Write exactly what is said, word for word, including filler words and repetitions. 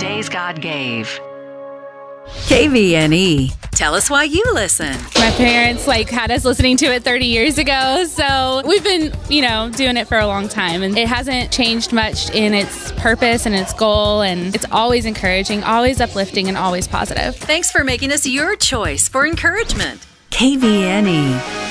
Days God Gave. K V N E. Tell us why you listen. My parents like had us listening to it thirty years ago, so we've been, you know, doing it for a long time, and it hasn't changed much in its purpose and its goal, and it's always encouraging, always uplifting, and always positive. Thanks for making us your choice for encouragement. K V N E.